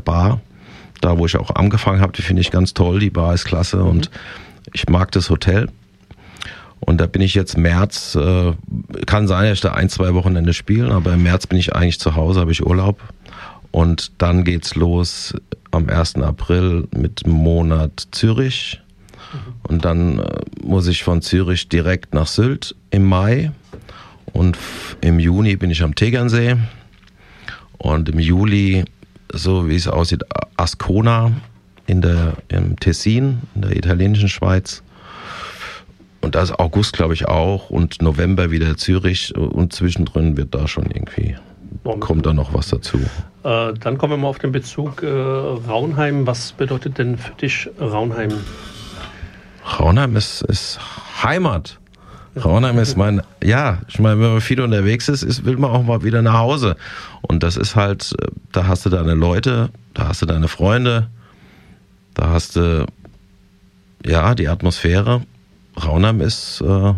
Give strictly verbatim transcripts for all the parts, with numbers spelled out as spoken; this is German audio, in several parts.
Bar, da wo ich auch angefangen habe, die finde ich ganz toll, die Bar ist klasse mhm. und ich mag das Hotel. Und da bin ich jetzt März, äh, kann sein, dass ich da ein, zwei Wochenende spiele, aber im März bin ich eigentlich zu Hause, habe ich Urlaub. Und dann geht's los am ersten April mit dem Monat Zürich. Mhm. Und dann äh, muss ich von Zürich direkt nach Sylt im Mai. Und f- im Juni bin ich am Tegernsee. Und im Juli, so wie es aussieht, Ascona in der, im Tessin, in der italienischen Schweiz. Und da ist August, glaube ich, auch. Und November wieder Zürich. Und zwischendrin wird da schon irgendwie, kommt da noch was dazu. Äh, dann kommen wir mal auf den Bezug äh, Raunheim. Was bedeutet denn für dich Raunheim? Raunheim ist, ist Heimat. Raunheim ist mein, ja, ich meine, wenn man viel unterwegs ist, ist, will man auch mal wieder nach Hause. Und das ist halt, da hast du deine Leute, da hast du deine Freunde, da hast du, ja, die Atmosphäre. Raunheim ist, äh,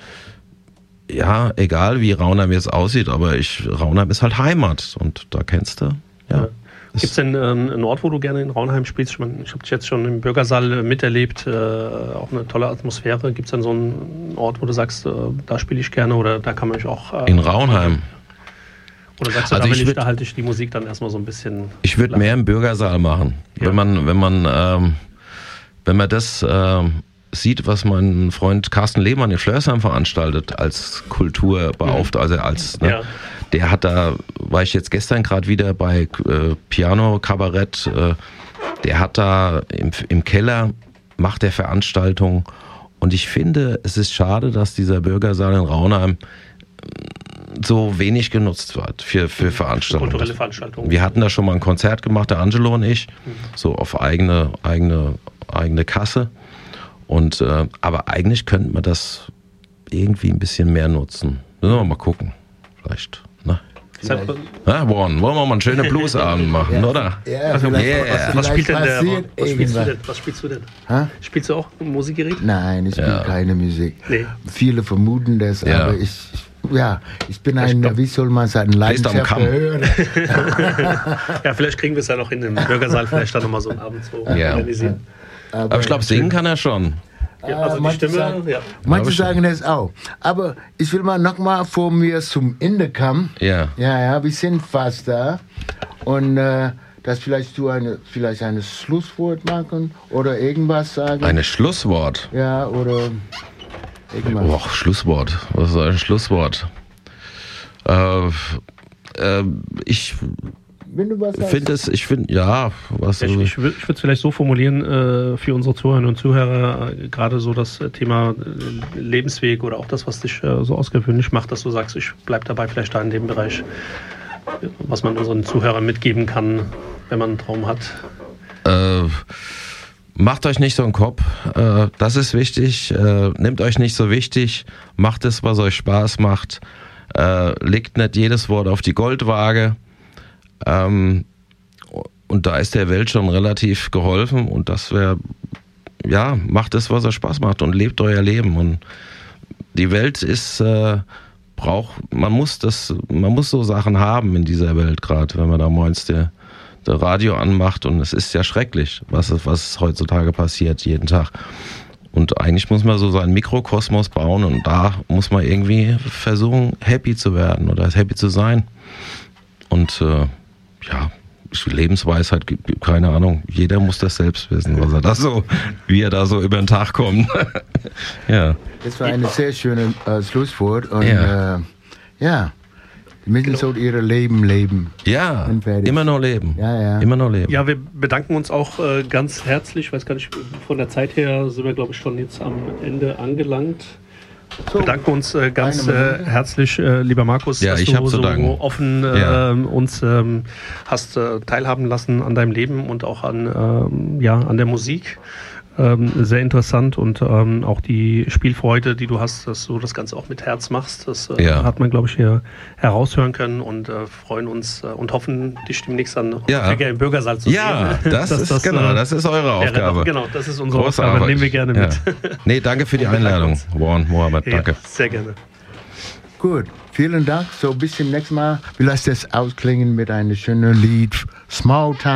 ja, egal wie Raunheim jetzt aussieht, aber ich, Raunheim ist halt Heimat und da kennst du, ja. ja. Gibt es denn ähm, einen Ort, wo du gerne in Raunheim spielst? Ich, mein, ich habe dich jetzt schon im Bürgersaal miterlebt, äh, auch eine tolle Atmosphäre. Gibt es denn so einen Ort, wo du sagst, äh, da spiele ich gerne oder da kann man mich auch... Äh, in Raunheim? Oder sagst du, also da, ich ich, würd, da halte ich die Musik dann erstmal so ein bisschen... Ich würde mehr im Bürgersaal machen. Ja. Wenn man, wenn man, ähm, wenn man das... Ähm, sieht, was mein Freund Carsten Lehmann in Flörsheim veranstaltet als Kulturbeauftragter, also als, ne, ja. der hat da, war ich jetzt gestern gerade wieder bei äh, Piano Kabarett, äh, der hat da im, im Keller, macht der Veranstaltung und ich finde, es ist schade, dass dieser Bürgersaal in Raunheim so wenig genutzt wird für, für Veranstaltungen. Kulturelle Veranstaltungen. Wir hatten da schon mal ein Konzert gemacht, der Angelo und ich, mhm. so auf eigene, eigene, eigene Kasse. Und, äh, aber eigentlich könnte man das irgendwie ein bisschen mehr nutzen. Müssen wir mal gucken. Vielleicht. Ne? Vielleicht. Ja, Warren, wollen wir mal einen schönen Bluesabend machen, ja. oder? Ja, also, yeah. was, was, spielt denn der, was, spielst du denn? was spielst du denn? Ha? Spielst du auch ein Musikgerät? Nein, ich spiele ja. keine Musik. Nee. Viele vermuten das, ja. aber ich, ja, ich bin ein, ich wie soll man sagen, Leidenschaftler. Ja, vielleicht kriegen wir es ja noch in den Bürgersaal, vielleicht dann nochmal so einen Abend so ja. organisieren. Aber, aber ich glaube, singen kann er schon. Ja, also die Stimme, sagen, ja. Manche sagen das auch. Aber ich will mal nochmal vor mir zum Ende kommen. Ja. Ja, ja, wir sind fast da. Und äh, dass vielleicht du eine, vielleicht ein Schlusswort machen oder irgendwas sagen. Ein Schlusswort? Ja, oder irgendwas. Boah, Schlusswort. Was ist ein Schlusswort? Äh, äh, ich... Wenn du was finde es, ich finde, ja, was. Ich, ich würde es vielleicht so formulieren, äh, für unsere Zuhörerinnen und Zuhörer, äh, gerade so das Thema äh, Lebensweg oder auch das, was dich äh, so außergewöhnlich macht, dass du sagst, ich bleib dabei, vielleicht da in dem Bereich, was man unseren Zuhörern mitgeben kann, wenn man einen Traum hat. Äh, macht euch nicht so einen Kopf, äh, das ist wichtig, äh, nehmt euch nicht so wichtig, macht es, was euch Spaß macht, äh, legt nicht jedes Wort auf die Goldwaage. Ähm, und da ist der Welt schon relativ geholfen und das wäre, ja, macht es, was euch Spaß macht und lebt euer Leben und die Welt ist, äh, braucht, man muss das, man muss so Sachen haben in dieser Welt gerade, wenn man da morgens der, der Radio anmacht und es ist ja schrecklich, was, was heutzutage passiert, jeden Tag. Und eigentlich muss man so seinen Mikrokosmos bauen und da muss man irgendwie versuchen, happy zu werden oder happy zu sein. Und äh, ja, Lebensweisheit, keine Ahnung, jeder muss das selbst wissen, was er da so, wie er da so über den Tag kommt. Ja. Das war ein sehr schönes äh, Schlusswort und ja, äh, ja. die Menschen genau. sollten ihr Leben leben. Ja, immer noch leben. Ja, ja. Immer noch leben. Ja, wir bedanken uns auch äh, ganz herzlich, ich weiß gar nicht, von der Zeit her sind wir, glaube ich, schon jetzt am Ende angelangt. So, bedanken uns äh, ganz äh, herzlich, äh, lieber Markus, ja, dass ich du so danken. offen äh, ja. uns ähm, hast äh, teilhaben lassen an deinem Leben und auch an, ähm, ja, an der Musik. Ähm, sehr interessant und ähm, auch die Spielfreude, die du hast, dass du das Ganze auch mit Herz machst, das äh, ja. hat man, glaube ich, hier heraushören können und äh, freuen uns äh, und hoffen, dich demnächst dann ja. im Bürgersaal zu ja, sehen. Ja, das, das, ist, genau, das ist eure Aufgabe. Ja, genau, das ist unsere Großartig. Aufgabe, nehmen wir gerne mit. Ja. Nee, danke für die Einladung, Warren Mohammed, danke. Ja, sehr gerne. Gut, vielen Dank. So, bis zum nächsten Mal. Wir lassen das ausklingen mit einem schönen Lied, Small Town.